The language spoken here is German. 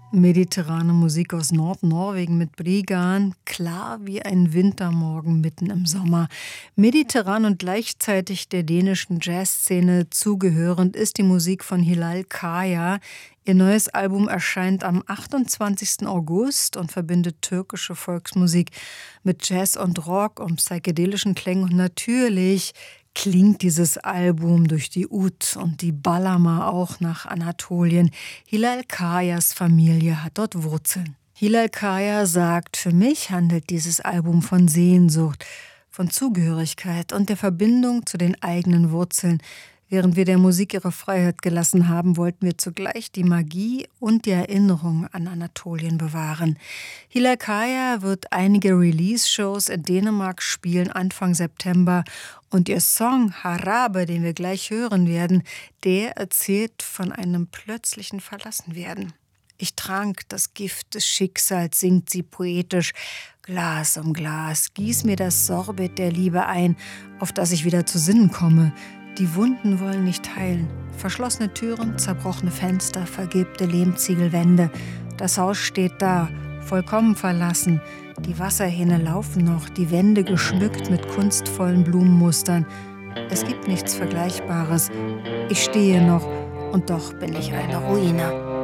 Mediterrane Musik aus Nordnorwegen mit Brigahn, klar wie ein Wintermorgen mitten im Sommer. Mediterran und gleichzeitig der dänischen Jazzszene zugehörend ist die Musik von Hilal Kaya. Ihr neues Album erscheint am 28. August und verbindet türkische Volksmusik mit Jazz und Rock und psychedelischen Klängen. Und natürlich klingt dieses Album durch die Ud und die Bağlama auch nach Anatolien. Hilal Kayas Familie hat dort Wurzeln. Hilal Kaya sagt, für mich handelt dieses Album von Sehnsucht, von Zugehörigkeit und der Verbindung zu den eigenen Wurzeln. Während wir der Musik ihre Freiheit gelassen haben, wollten wir zugleich die Magie und die Erinnerung an Anatolien bewahren. Hilal Kaya wird einige Release-Shows in Dänemark spielen Anfang September und ihr Song Harabe, den wir gleich hören werden, der erzählt von einem plötzlichen Verlassenwerden. Ich trank das Gift des Schicksals, singt sie poetisch. Glas um Glas, gieß mir das Sorbet der Liebe ein, auf das ich wieder zu Sinnen komme. Die Wunden wollen nicht heilen. Verschlossene Türen, zerbrochene Fenster, vergilbte Lehmziegelwände. Das Haus steht da, vollkommen verlassen. Die Wasserhähne laufen noch, die Wände geschmückt mit kunstvollen Blumenmustern. Es gibt nichts Vergleichbares. Ich stehe noch und doch bin ich eine Ruine.